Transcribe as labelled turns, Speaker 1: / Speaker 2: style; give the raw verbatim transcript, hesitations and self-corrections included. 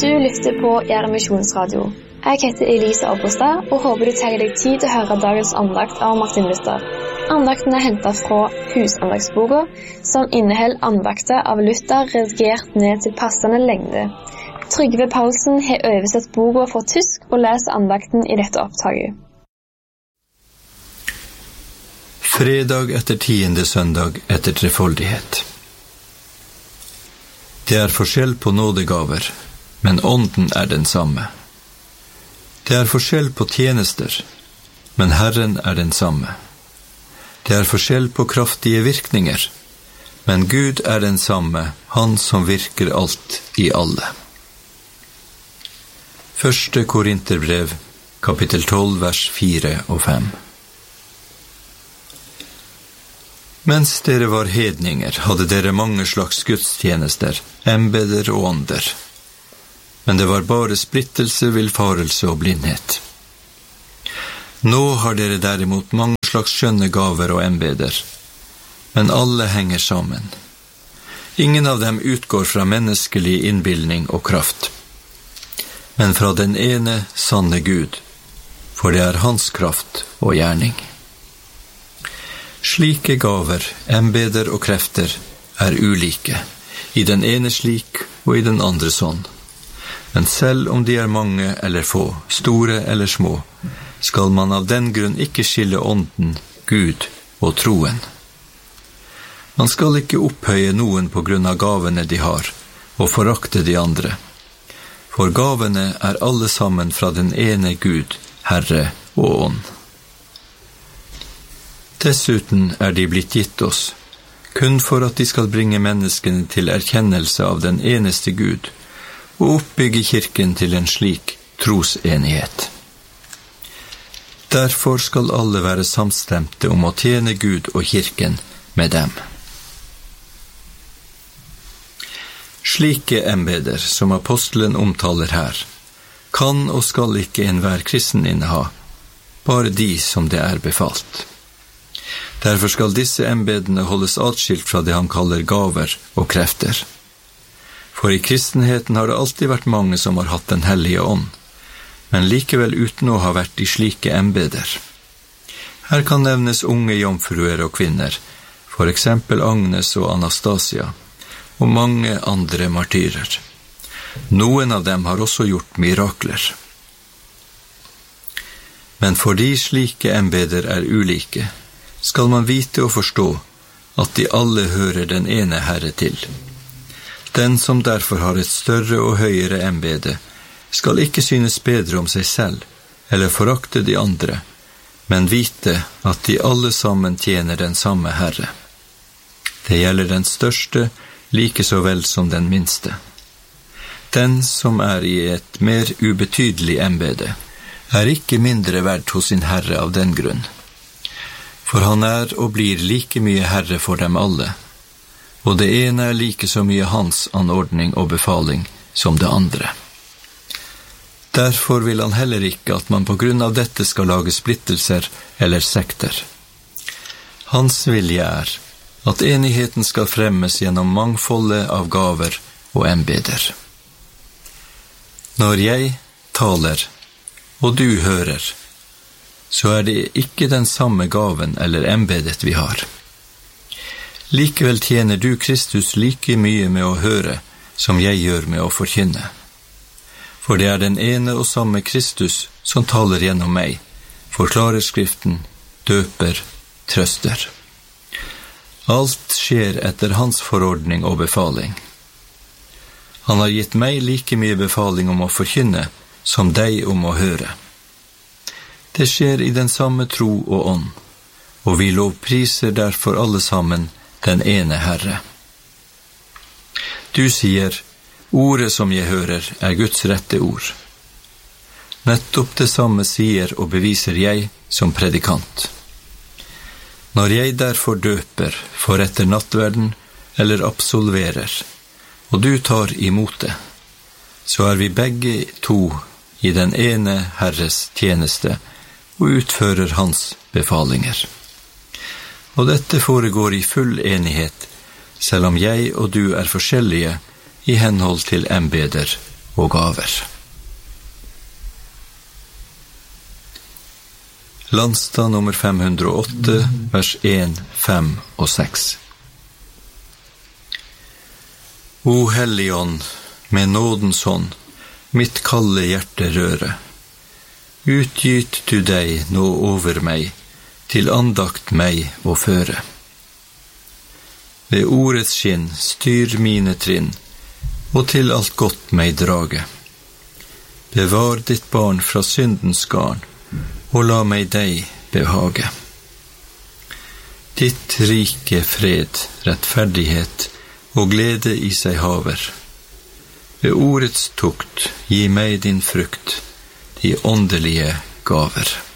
Speaker 1: Du lytter på Gjerde Misjonsradio. Jeg heter Elise Oppestad, og håper du tar deg tid til å høre dagens andakt av Martin Luther. Andakten er hentet fra Husandagsboka, som inneholder andakter av Luther redigert ned til passende lengde. Trygve Paulsen har oversett boka fra tysk og leser andakten i dette opptaket.
Speaker 2: Fredag etter tiende søndag etter trefoldighet. Det er forskjell på nådegaver, men ånden er den samme. Det er forskjell på tjenester, men Herren er den samme. Det er forskjell på kraftige virkninger, men Gud er den samme, han som virker alt i alle. Første Korinterbrev, kapittel tolv, vers fire og fem. Mens dere var hedninger, hadde dere mange slags gudstjenester, embeder og ånder. Men det var bare splittelse, villfarelse og blindhet. Nå har dere derimot mange slags skjønne gaver og embeder, men alle henger sammen. Ingen av dem utgår fra menneskelig innbildning og kraft, men fra den ene sanne Gud, for det er hans kraft og gjerning. Slike gaver, embeder og krefter er ulike, i den ene slik og i den andre sånn. Men selv om de er mange eller få, store eller små, skal man av den grunn ikke skille ånden, Gud og troen. Man skal ikke opphøye noen på grunn av gavene de har, og forakte de andre. For gavene er alle sammen fra den ene Gud, Herre og ånd. Dessuten er de blitt gitt oss, kun for at de skal bringe menneskene til erkjennelse av den eneste Gud, og oppbygge kirken til en slik trosenighet. Derfor skal alle være samstemte om å tjene Gud og kirken med dem. Slike embeder som apostelen omtaler her, kan og skal ikke enhver kristen inneha, bare de som det er befalt. Derfor skal disse embedene holdes atskilt fra det han kaller gaver og krefter. For i kristenheten har det alltid vært mange som har hatt den hellige ånd, men likevel uten å ha vært i slike embeder. Her kan nevnes unge jomfruer og kvinner, for eksempel Agnes og Anastasia, og mange andre martyrer. Noen av dem har også gjort mirakler. Men fordi slike embeder er ulike, skal man vite og forstå at de alle hører den ene Herre til. Den som derfor har et større og høyere embede, skal ikke synes bedre om seg selv, eller forakte de andre, men vite at de alle sammen tjener den samme Herre. Det gjelder den største, like så vel som den minste. Den som er i et mer ubetydelig embede, er ikke mindre verdt hos sin Herre av den grunn. For han er og blir like mye Herre for dem alle, og det ene er like så mye hans anordning og befaling som det andre. Derfor vil han heller ikke at man på grunn av dette skal lage splittelser eller sekter. Hans vilje er at enigheten skal fremmes gjennom mangfoldet av gaver og embeder. Når jeg taler, og du hører, så er det ikke den samme gaven eller embedet vi har. Likevel tjener du Kristus like mye med å høre som jeg gjør med å forkynne. For det er den ene og samme Kristus som taler gjennom meg, forklarer Skriften, døper, trøster. Alt skjer etter hans forordning og befaling. Han har gitt meg like mye befaling om å forkynne som deg om å høre. Det skjer i den samme tro og ånd, og vi lovpriser derfor alle sammen den ene Herre. Du sier, ordet som jeg hører er Guds rette ord. Nettopp det samme sier og beviser jeg som predikant. Når jeg derfor døper, for etter nattverden, eller absolverer, og du tar imot det, så er vi begge to i den ene Herres tjeneste, og utfører hans befalinger. Og dette foregår i full enighet, selv om jeg og du er forskjellige i henhold til embeder og gaver. Landstad nummer fem hundre og åtte, vers en, fem og seks. O Helligånd, med nådens hånd, mitt kalde hjerte røre. Utgyt du deg nå over meg, til andakt meg å føre. Ved ordets skinn styr mine trinn, og til alt godt meg drage. Bevar ditt barn fra syndens garn, og la meg deg behage. Ditt rike fred, rettferdighet og glede i seg haver. Ved ordets tukt gi meg din frukt, de åndelige gaver.